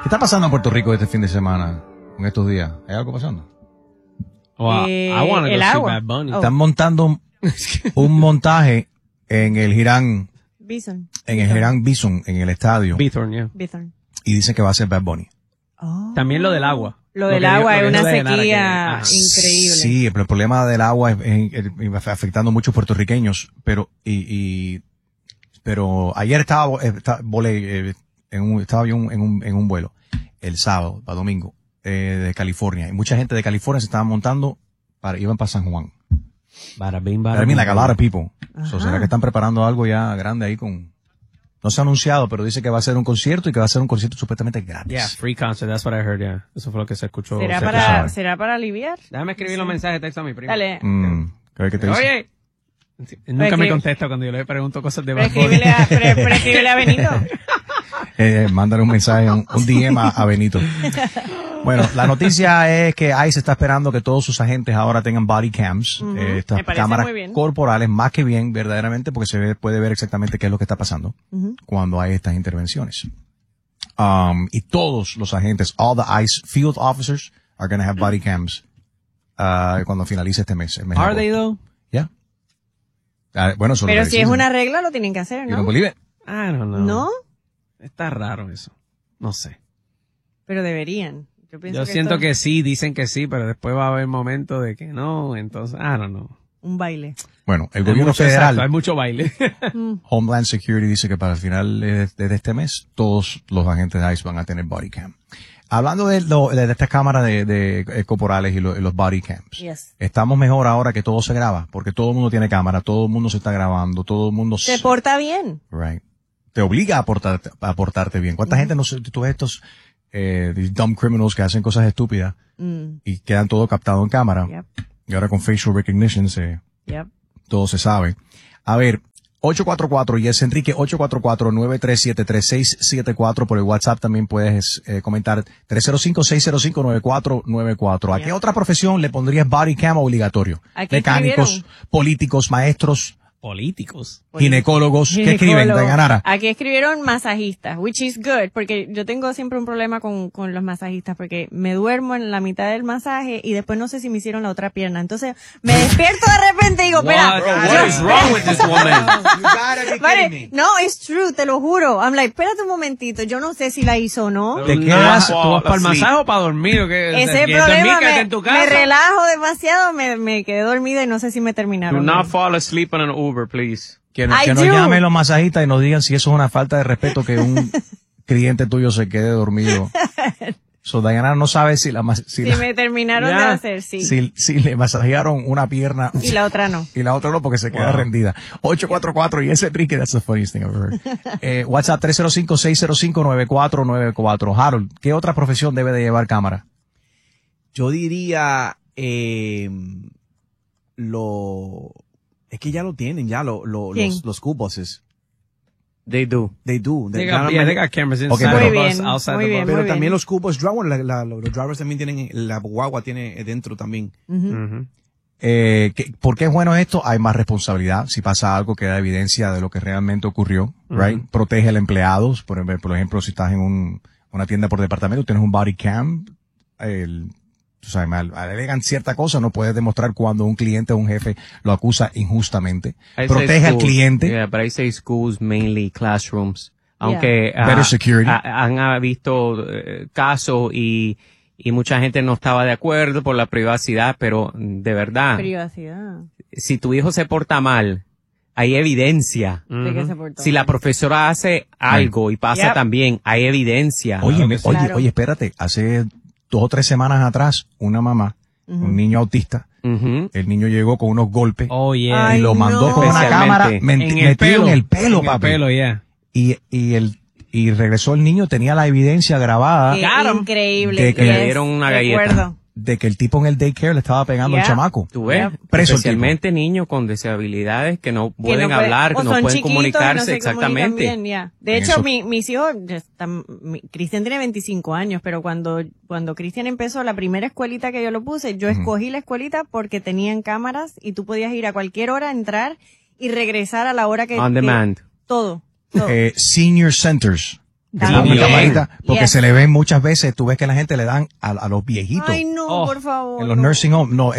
¿Qué está pasando en Puerto Rico este fin de semana, en estos días? ¿Hay algo pasando? Well, I want to go see agua. Bad Bunny. Están montando un montaje en el Girán, Bison. en el Girán Bison, en el estadio, Bithorn, yeah. Bison. y dicen que va a ser Bad Bunny. Oh. También lo del agua. Lo del que agua dijo- es lo que una dijo Dayanara, sequía que- increíble. Sí, pero el problema del agua es afectando a muchos puertorriqueños, pero ayer estaba yo en un vuelo el sábado para domingo de California, y mucha gente de California se estaba montando iban para San Juan. Bada bing, I bada mean, boom. like a lot of people. So, Ajá. ¿será que están preparando algo ya grande ahí no se ha anunciado, pero dice que va a ser un concierto y que va a ser un concierto supuestamente gratis. Yeah, free concert, that's what I heard, yeah. Eso fue lo que se escuchó. ¿Será se para, escuchó. ¿Será para aliviar? Déjame escribir los mensajes de texto a mi primo. Dale. ¿Qué te dice? Oye. Nunca me Escribe- contesta cuando yo le pregunto cosas de Pero Bad Bunny. escríbele a Benito. Mándale un mensaje, un DM a Benito. Bueno, la noticia es que ICE está esperando que todos sus agentes ahora tengan body cams, estas Me parece cámaras muy bien. corporales, más que bien, verdaderamente, porque puede ver exactamente qué es lo que está pasando cuando hay estas intervenciones. Y todos los agentes, all the ICE field officers, are going to have body cams cuando finalice este mes. el mes de Are they agosto. though? Yeah. Bueno, eso Pero lo que si es dicen. una regla, lo tienen que hacer, You don't ¿no? believe it? I don't know. ¿No? Está raro eso. No sé. Pero deberían. Yo pienso Yo que siento esto que sí, dicen que sí, pero después va a haber momentos de que no, entonces, I don't know. un baile. Bueno, el Hay gobierno mucho- federal, exacto, hay mucho baile. Homeland Security, dice que para el final de este mes, todos los agentes de ICE van a tener body cam. Hablando de esta cámara de corporales y los body cams. Yes. Estamos mejor ahora que todo se graba, porque todo el mundo tiene cámara, todo el mundo se está grabando, todo el mundo Se porta bien. Right. Te obliga a portarte bien. ¿Cuánta gente no sé, tú ves estos these dumb criminals que hacen cosas estúpidas y quedan todo captado en cámara? Yep. Y ahora con facial recognition Yep. todo se sabe. A ver, 844 y es Enrique 844-937-3674 por el WhatsApp también puedes comentar 305-605-9494. ¿A qué otra profesión le pondrías body cam obligatorio? ¿A qué Mecánicos, escribieron? políticos, maestros, Políticos. ginecólogos. ¿Qué escriben, Ginecólogo. Dayanara? Aquí escribieron masajistas, which is good, porque yo tengo siempre un problema con los masajistas, porque me duermo en la mitad del masaje y después no sé si me hicieron la otra pierna. Entonces me despierto de repente y digo, espera, What is wrong with this woman? vale, no, it's true, te lo juro. I'm like, espérate un momentito, yo no sé si la hizo o no. ¿Te ¿Tú quedas? vas para el masaje o para dormir o qué? Ese es el ¿Quieres problema, dormir, quédate en tu me casa? relajo demasiado, me quedé dormida y no sé si me Do terminaron. not fall asleep on an Uber, please. Que I nos do. llamen los masajistas y nos digan si eso es una falta de respeto que un cliente tuyo se quede dormido. So, Dayanara no sabe si Si me terminaron de Ya. hacer, sí. si le masajearon una pierna Y la otra no. y la otra no porque se queda rendida. 844 y ese Enrique, that's the funniest thing I've ever heard. WhatsApp 305-605-9494. Harold, ¿qué otra profesión debe de llevar cámara? Yo diría, es que ya lo tienen, ya ¿Quién? los school buses. They do. They do. They got cameras inside Muy the bien, bus, outside muy the bien, bus. Pero muy también bien. los school bus drivers, los drivers también tienen, la guagua tiene dentro también. ¿Por qué es bueno esto? Hay más responsabilidad. Si pasa algo, queda evidencia de lo que realmente ocurrió, right? Protege al empleado. Por ejemplo, si estás en una tienda por departamento, tienes un body cam, tú sabes, alegan cierta cosa, no puedes demostrar cuando un cliente o un jefe lo acusa injustamente. I say Protege al schools. cliente. Yeah, but I say schools, mainly classrooms. Aunque Better security. han visto casos y mucha gente no estaba de acuerdo por la privacidad, pero de verdad, Privacidad. si tu hijo se porta mal, hay evidencia. ¿De qué se portó? Si la profesora hace algo y pasa Yep. también, hay evidencia. Oye, Claro. oye, espérate. Hace 2 o 3 semanas atrás, una mamá, un niño autista, Ujú. el niño llegó con unos golpes Oh, yeah. Ay, y lo mandó no. con una cámara Especialmente metido en el pelo, En papi. el pelo, yeah. Y regresó el niño, tenía la evidencia grabada Qué Claro. increíble. De que le yes, dieron una recuerdo. galleta. de que el tipo en el daycare le estaba pegando al Yeah. chamaco. Tú ves, Yep. Preso el especialmente niños con disabilidades que no Que pueden no puede- hablar, o que no son pueden chiquitos y comunicarse, no se exactamente. comunican bien, ya. De En hecho, eso- mis hijos, Cristian tiene 25 años, pero cuando Cristian empezó la primera escuelita que yo lo puse, yo escogí la escuelita porque tenían cámaras y tú podías ir a cualquier hora, entrar y regresar a la hora que... On demand. Todo. Senior centers. Que está una Bien. camarita, porque Yes. se le ven muchas veces, tú ves que la gente le dan a los viejitos. Ay, no, Oh, por favor. En los no. nursing homes, no,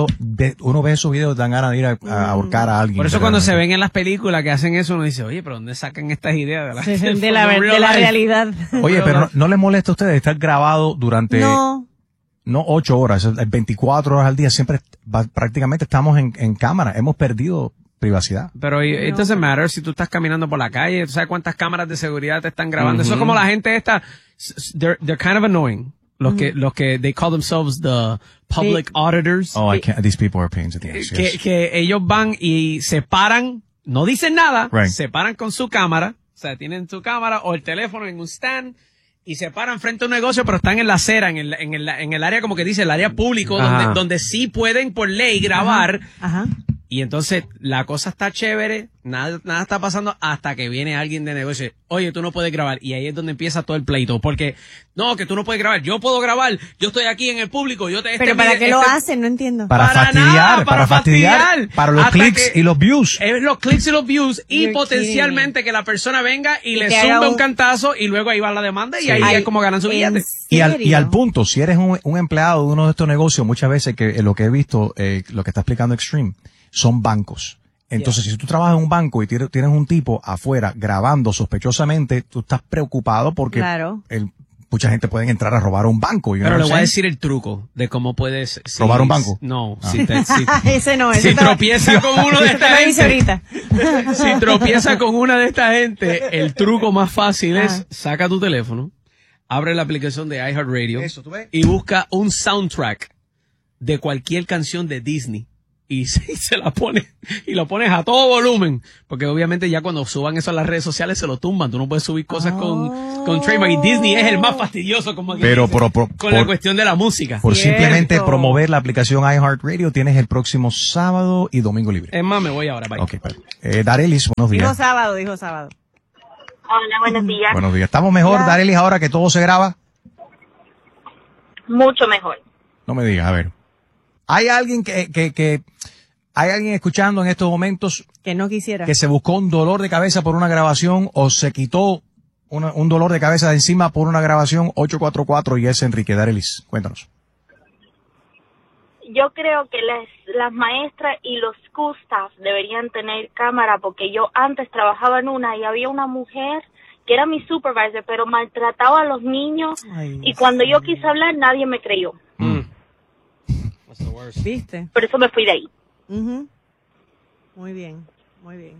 uno ve esos videos, dan ganas de ir a ahorcar a alguien. Por eso cuando se realmente. ven en las películas que hacen eso, uno dice, oye, pero ¿dónde sacan estas ideas de la, De la, de la realidad. Oye, pero no les molesta a ustedes estar grabado durante, No. no 8 horas, 24 horas al día, siempre, prácticamente estamos en cámara, hemos perdido privacidad. Pero it doesn't matter si tú estás caminando por la calle, tú sabes cuántas cámaras de seguridad te están grabando. Eso es como la gente esta, they're kind of annoying. Los que, they call themselves the public auditors. Oh, these people are pains in the ass, yes. Que ellos van y se paran, no dicen nada, Right. se paran con su cámara, o sea, tienen su cámara o el teléfono en un stand y se paran frente a un negocio, pero están en la acera, en el área como que dice, el área público, Ajá. donde sí pueden por ley grabar. Ajá. Y entonces la cosa está chévere, nada está pasando hasta que viene alguien de negocio. Oye, tú no puedes grabar. Y ahí es donde empieza todo el pleito. Porque, no, que tú no puedes grabar. Yo puedo grabar. Yo estoy aquí en el público. Pero ¿para qué lo hacen? No entiendo. Para fastidiar, para fastidiar, para los Hasta clics que- y los views. Es los clics y los views. Y You're potencialmente que la persona venga y le que haga zumbe un un- cantazo y luego ahí va la demanda y ahí Ay, es como ganan su ¿en billete. Y al serio? punto, si eres un empleado de uno de estos negocios, muchas veces que lo que he visto, lo que está explicando Extreme, son bancos. Entonces, si tú trabajas en un banco y tienes un tipo afuera grabando sospechosamente, tú estás preocupado porque Claro. mucha gente puede entrar a robar un banco. Pero le voy a decir el truco de cómo puedes... ¿Robar un banco? No, Ah. Ese no, ese si te lo- tropieza con uno de ese te esta lo hice gente, ahorita. si tropieza con una de esta gente, el truco más fácil es saca tu teléfono, abre la aplicación de iHeartRadio Eso, ¿tú ves? y busca un soundtrack de cualquier canción de Disney. Y se la pones, y lo pones a todo volumen, porque obviamente ya cuando suban eso a las redes sociales se lo tumban, tú no puedes subir cosas con trademark, y Disney es el más fastidioso como que Pero dice, con la por- cuestión de la música. Por Cierto. simplemente promover la aplicación iHeartRadio, tienes el próximo sábado y domingo libre. Es más, me voy ahora, bye. Ok, Darelis, buenos Dijo días. sábado, dijo sábado. Hola, buenos días. Buenos días. ¿Estamos mejor, Hola. Darelis, ahora que todo se graba? Mucho mejor. No me digas, a ver. ¿Hay alguien hay alguien escuchando en estos momentos Que no quisiera. que se buscó un dolor de cabeza por una grabación o se quitó un dolor de cabeza de encima por una grabación? 844 y es Enrique. Darelis, cuéntanos. Yo creo que las maestras y los school staff deberían tener cámara, porque yo antes trabajaba en una y había una mujer que era mi supervisor, pero maltrataba a los niños, Ay, y cuando yo quise hablar nadie me creyó. ¿Viste? Por eso me fui de ahí. Ujú. Muy bien, muy bien.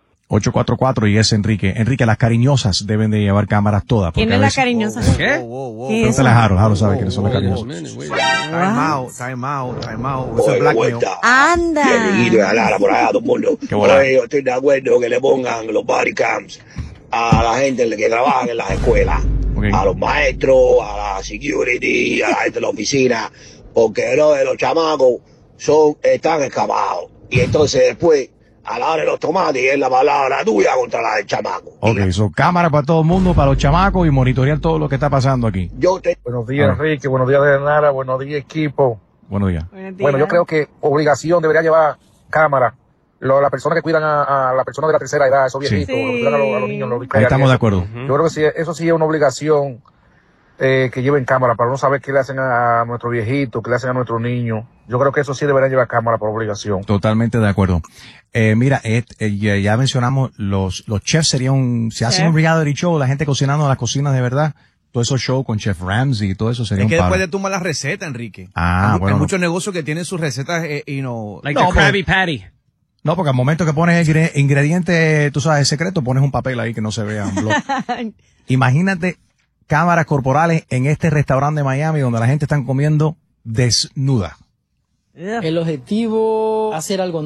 844 y es Enrique. Enrique, las cariñosas deben de llevar cámaras todas. porque ¿Quién a es la veces- cariñosa? ¿Qué? ¿Qué es Pregúntale a eso? Harold sabe quiénes son las Wait a cariñosas. minute, wait. Time out. Eso Oye, es blackmail. vuelta. Anda. Y amiguito de Lara por allá, todo el mundo. Qué bola. Oye, yo estoy de acuerdo que le pongan los body cams a la gente que trabaja en las escuelas, Ok. a los maestros, a la security, a la gente de la oficina, porque los chamacos están escapados. Y entonces después, a la hora de los tomates, es la palabra tuya contra la del chamaco. Ok, son cámaras para todo el mundo, para los chamacos y monitorear todo lo que está pasando aquí. Yo te Buenos días, Enrique. Buenos días, Nara. Buenos días, equipo. Buenos días. Buenos Bueno, yo días. creo que obligación debería llevar cámara. Las personas que cuidan a las personas de la tercera edad, esos Sí. viejitos, Sí. los que cuidan a los niños, los Ahí estamos de acuerdo. Yo creo que sí, eso sí es una obligación que lleven cámara para no saber qué le hacen a nuestros viejitos, qué le hacen a nuestros niños. Yo creo que eso sí deberían llevar cámara por obligación. Totalmente de acuerdo. Mira, ya mencionamos, los chefs se hace Chef. un reality show, la gente cocinando en las cocinas de verdad. Todos esos shows con Chef Ramsay y todo eso sería Es un que palo. después de tomar la receta, Enrique. Ah, hay, bueno, hay no. muchos negocios que tienen sus recetas y no. Like No, the Krabby Patty. No, porque al momento que pones el ingrediente, tú sabes, secreto, pones un papel ahí que no se vea. Un blog. Imagínate cámaras corporales en este restaurante de Miami donde la gente está comiendo desnuda. Ugh. El objetivo, hacer algo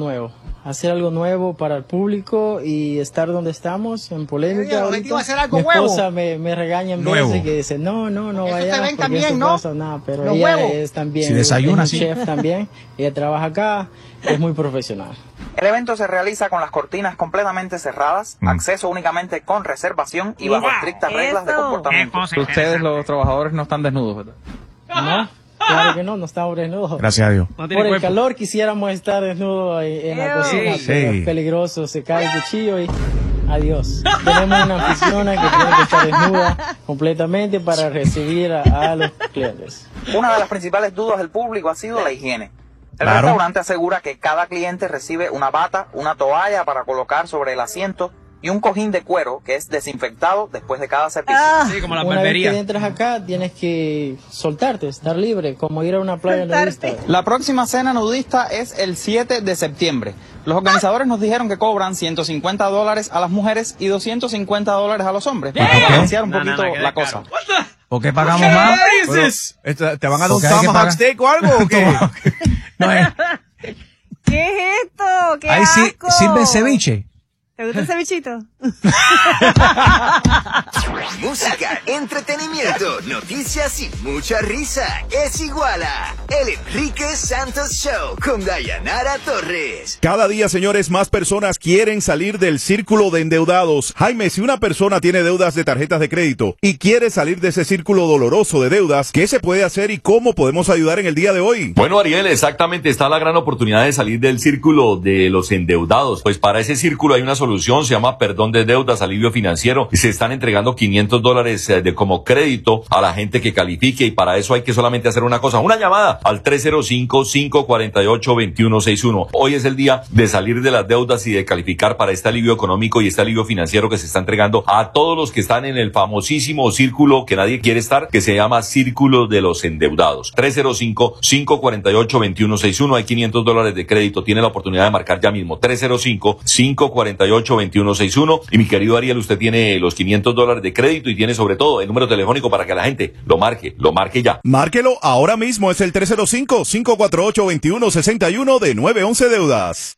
nuevo para el público y estar donde estamos, en polémica. ahorita. Mi esposa me regaña en Nuevo. veces que dice, no vaya, porque también, eso ¿no? pasa, no, pero Los ella huevos. es también, Si desayuna, es un sí. chef también, ella trabaja acá, es muy profesional. El evento se realiza con las cortinas completamente cerradas, acceso únicamente con reservación y bajo estrictas reglas de Eso. comportamiento. Ustedes los trabajadores no están desnudos, ¿verdad? No, claro que no estamos desnudos. Gracias a Dios. No tiene Por el cuerpo. calor quisiéramos estar desnudos en la Ew. cocina, Sí. pero es peligroso, se cae el cuchillo y adiós. Tenemos una anfitriona que tiene que estar desnuda completamente para recibir a los clientes. Una de las principales dudas del público ha sido la higiene. El Claro. restaurante asegura que cada cliente recibe una bata, una toalla para colocar sobre el asiento y un cojín de cuero que es desinfectado después de cada servicio. Sí, como la Una vez barbería. que entras acá, tienes que soltarte, estar libre, como ir a una playa nudista. La próxima cena nudista es el 7 de septiembre. Los organizadores nos dijeron que cobran $150 a las mujeres y $250 a los hombres. Para balancear un poquito la cosa. ¿Por qué pagamos más? ¿Te van a dar un ¿Por qué hay que tomahawk pagar? steak o algo o qué? No, ¿Qué es esto? ¡Qué ahí sí asco! sirven ceviche. ¿Te gusta el cevichito? Música, entretenimiento, noticias y mucha risa. Es igual a El Enrique Santos Show con Dayanara Torres. Cada día, señores, más personas quieren salir del círculo de endeudados. Jaime, si una persona tiene deudas de tarjetas de crédito y quiere salir de ese círculo doloroso de deudas, ¿qué se puede hacer y cómo podemos ayudar en el día de hoy? Bueno, Ariel, exactamente, está la gran oportunidad de salir del círculo de los endeudados. Pues para ese círculo hay una solución, se llama perdón de deudas, alivio financiero, y se están entregando $500 de como crédito a la gente que califique, y para eso hay que solamente hacer una cosa, una llamada al 305-548-2161. Hoy es el día de salir de las deudas y de calificar para este alivio económico y este alivio financiero que se está entregando a todos los que están en el famosísimo círculo que nadie quiere estar, que se llama Círculo de los Endeudados. 305-548-2161. Hay $500 de crédito. Tiene la oportunidad de marcar ya mismo. 305-548-2161. Y mi querido Ariel, usted tiene los $500 de crédito y tiene sobre todo el número telefónico para que la gente lo marque ya. Márquelo ahora mismo, es el 305-548-2161 de 911 Deudas.